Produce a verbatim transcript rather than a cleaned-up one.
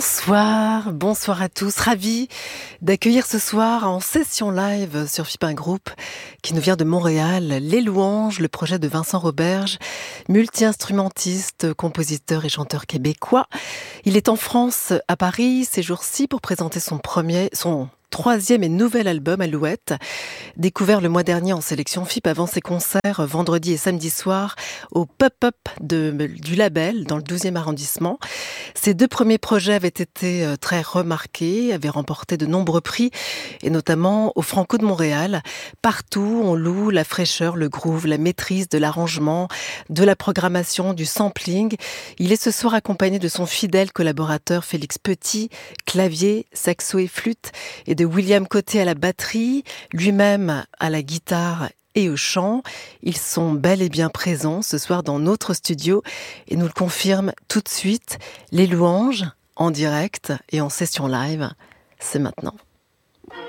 Bonsoir, bonsoir à tous. Ravi d'accueillir ce soir en session live sur F I P un Group qui nous vient de Montréal, Les Louanges, le projet de Vincent Roberge, multi-instrumentiste, compositeur et chanteur québécois. Il est en France, à Paris, ces jours-ci pour présenter son premier, son troisième et nouvel album, Alouette, découvert le mois dernier en sélection F I P avant ses concerts vendredi et samedi soir au Pop-Up de, du label dans le douzième arrondissement. Ses deux premiers projets avaient été très remarqués, avaient remporté de nombreux prix et notamment au Franco de Montréal. Partout, on loue la fraîcheur, le groove, la maîtrise de l'arrangement, de la programmation, du sampling. Il est ce soir accompagné de son fidèle collaborateur Félix Petit, clavier, saxo et flûte, et de William Côté à la batterie, lui-même à la guitare et au chant. Ils sont bel et bien présents ce soir dans notre studio et nous le confirment tout de suite. Les Louanges, en direct et en session live, c'est maintenant.